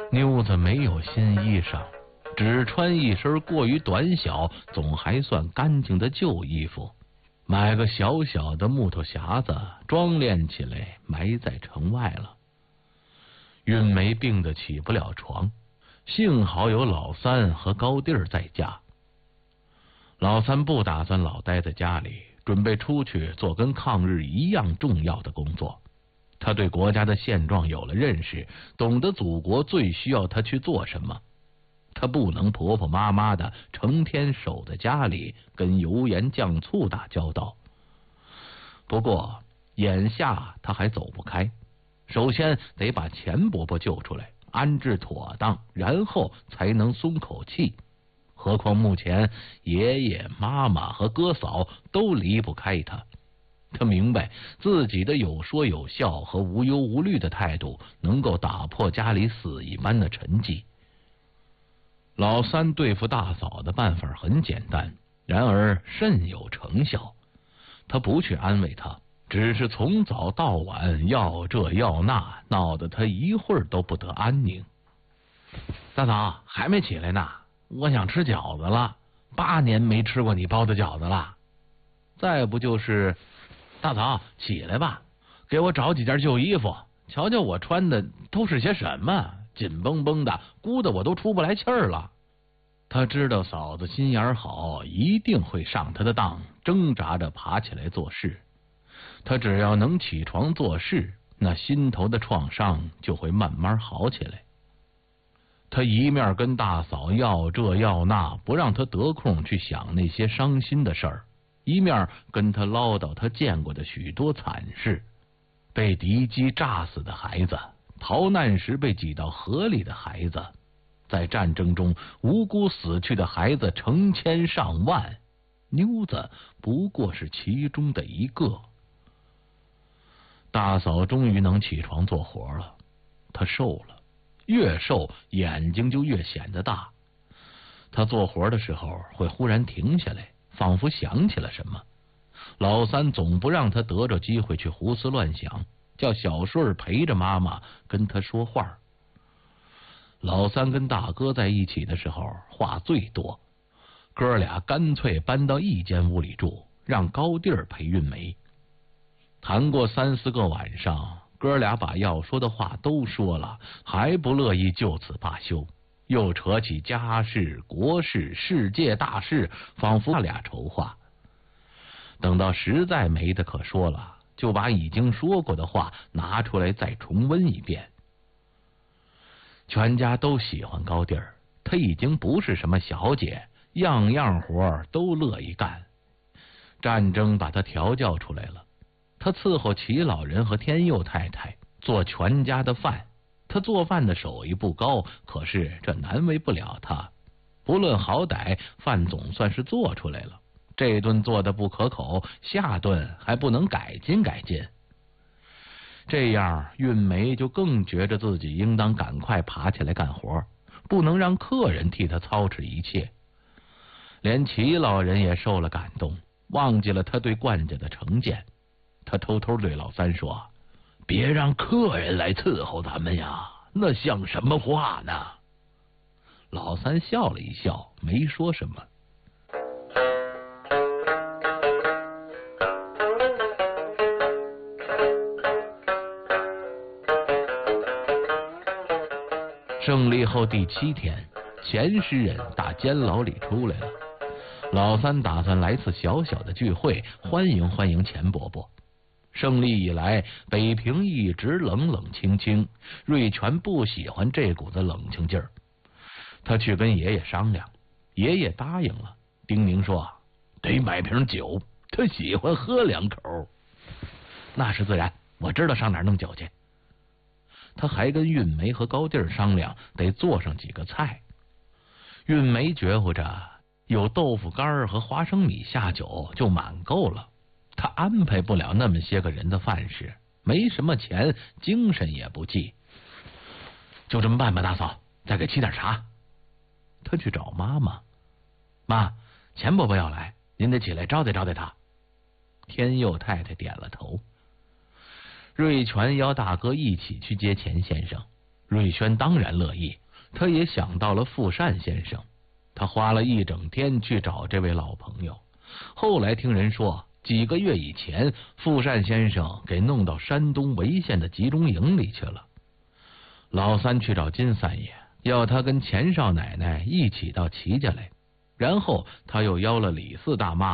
妞子没有新衣裳，只穿一身过于短小总还算干净的旧衣服，买个小小的木头匣子装殓起来，埋在城外了。韵梅病得起不了床，幸好有老三和高弟儿在家。老三不打算老待在家里，准备出去做跟抗日一样重要的工作。他对国家的现状有了认识，懂得祖国最需要他去做什么。他不能婆婆妈妈的成天守在家里跟油盐酱醋打交道。不过眼下他还走不开，首先得把钱伯伯救出来，安置妥当，然后才能松口气。何况目前爷爷妈妈和哥嫂都离不开他。他明白自己的有说有笑和无忧无虑的态度能够打破家里死一般的沉寂。老三对付大嫂的办法很简单，然而甚有成效。他不去安慰他，只是从早到晚要这要那，闹得他一会儿都不得安宁。大嫂还没起来呢，我想吃饺子了，8年没吃过你包的饺子了。再不就是大嫂起来吧，给我找几件旧衣服，瞧瞧我穿的都是些什么，紧绷绷的，箍得我都出不来气儿了。他知道嫂子心眼好，一定会上他的当，挣扎着爬起来做事。他只要能起床做事，那心头的创伤就会慢慢好起来。他一面跟大嫂要这要那，不让他得空去想那些伤心的事儿，一面跟他唠叨他见过的许多惨事：被敌机炸死的孩子，逃难时被挤到河里的孩子，在战争中无辜死去的孩子成千上万，妞子不过是其中的一个。大嫂终于能起床做活了，她瘦了，越瘦眼睛就越显得大。她做活的时候会忽然停下来，仿佛想起了什么。老三总不让她得着机会去胡思乱想，叫小顺陪着妈妈跟她说话。老三跟大哥在一起的时候话最多，哥俩干脆搬到一间屋里住，让高弟儿陪韵梅。谈过3、4个晚上，哥俩把要说的话都说了，还不乐意就此罢休，又扯起家事、国事、世界大事，仿佛他俩筹划。等到实在没得可说了，就把已经说过的话拿出来再重温一遍。全家都喜欢高弟儿，他已经不是什么小姐，样样活都乐意干。战争把他调教出来了，他伺候齐老人和天佑太太，做全家的饭。他做饭的手艺不高，可是这难为不了他。不论好歹，饭总算是做出来了。这顿做的不可口，下顿还不能改进改进。这样韵梅就更觉着自己应当赶快爬起来干活，不能让客人替他操持一切。连齐老人也受了感动，忘记了他对冠家的成见。他偷偷对老三说：“别让客人来伺候咱们呀，那像什么话呢？”老三笑了一笑，没说什么。胜利后第7天，钱诗人打监牢里出来了。老三打算来次小小的聚会，欢迎欢迎钱伯伯。胜利以来，北平一直冷冷清清，瑞全不喜欢这股子冷清劲儿。他去跟爷爷商量，爷爷答应了，叮咛说得买瓶酒，他喜欢喝2口。那是自然，我知道上哪儿弄酒去。他还跟韵梅和高弟儿商量，得做上几个菜。韵梅觉乎着有豆腐干和花生米下酒就满够了，他安排不了那么些个人的饭食，没什么钱，精神也不济。就这么办吧，大嫂，再给沏点茶。他去找妈妈，妈，钱伯伯要来，您得起来招待招待他。天佑太太点了头。瑞全邀大哥一起去接钱先生， 瑞轩当然乐意，他也想到了富善先生。他花了一整天去找这位老朋友，后来听人说，几个月以前，富善先生给弄到山东潍县的集中营里去了。老三去找金三爷，要他跟钱少奶奶一起到齐家来，然后他又邀了李四大妈